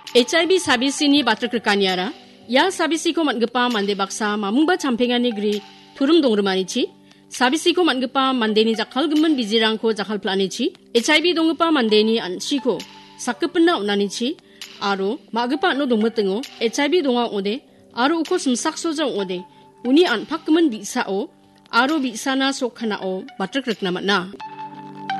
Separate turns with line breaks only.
HIV sabisini batrkrkaniara ya sabisiko mangepa mande baksa mamungba champengani gri turum dongrmanichi sabisiko mangepa mandeni jakal gemen bijirangko jakal planichi HIV donggepa mandeni ansiko sakkepenna unanichi aro magepa no dongmetengo HIV donga ode aro uko smsaksoja ode uni anpak gemen bisao aro bisana sokhanao batrkrknamatna